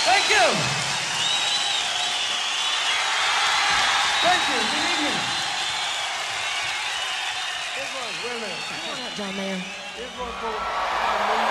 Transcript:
Thank you. Thank you. Good evening. Wait a minute. Come on up, John Mayer. Here's one for